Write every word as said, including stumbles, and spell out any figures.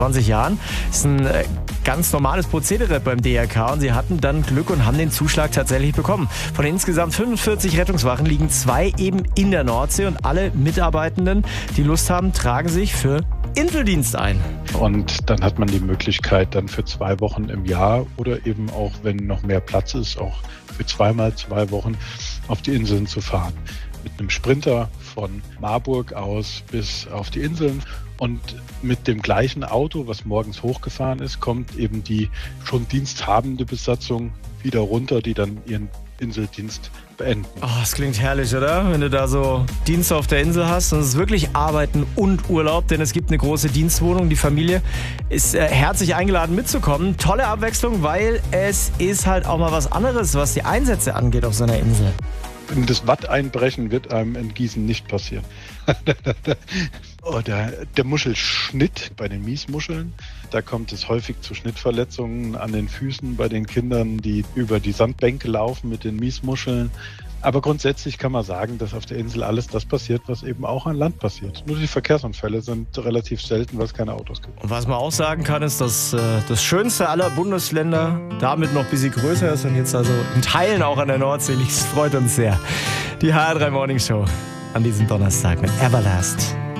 zwanzig Jahren. Das ist ein äh, ganz normales Prozedere beim D R K und sie hatten dann Glück und haben den Zuschlag tatsächlich bekommen. Von den insgesamt fünfundvierzig Rettungswachen liegen zwei eben in der Nordsee und alle Mitarbeitenden, die Lust haben, tragen sich für Inseldienst ein. Und dann hat man die Möglichkeit, dann für zwei Wochen im Jahr oder eben auch, wenn noch mehr Platz ist, auch für zweimal zwei Wochen auf die Inseln zu fahren. Mit einem Sprinter von Marburg aus bis auf die Inseln. Und mit dem gleichen Auto, was morgens hochgefahren ist, kommt eben die schon diensthabende Besatzung wieder runter, die dann ihren Inseldienst beenden. Oh, das klingt herrlich, oder? Wenn du da so Dienst auf der Insel hast. Und es ist wirklich Arbeiten und Urlaub, denn es gibt eine große Dienstwohnung. Die Familie ist äh, herzlich eingeladen mitzukommen. Tolle Abwechslung, weil es ist halt auch mal was anderes, was die Einsätze angeht auf so einer Insel. Das Watteinbrechen wird einem in Gießen nicht passieren. Oder der Muschelschnitt bei den Miesmuscheln. Da kommt es häufig zu Schnittverletzungen an den Füßen bei den Kindern, die über die Sandbänke laufen mit den Miesmuscheln. Aber grundsätzlich kann man sagen, dass auf der Insel alles das passiert, was eben auch an Land passiert. Nur die Verkehrsunfälle sind relativ selten, weil es keine Autos gibt. Und was man auch sagen kann, ist, dass äh, das schönste aller Bundesländer damit noch ein bisschen größer ist und jetzt also in Teilen auch an der Nordsee liegt. Das freut uns sehr. Die H R drei Morning Show an diesem Donnerstag mit Everlast.